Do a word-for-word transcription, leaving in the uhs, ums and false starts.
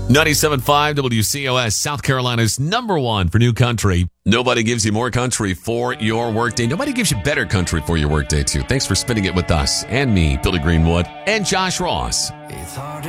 ninety-seven point five W C O S, South Carolina's number one for new country. Nobody gives you more country for your workday. Nobody gives you better country for your workday, too. Thanks for spending it with us and me, Billy Greenwood, and Josh Ross. It's hard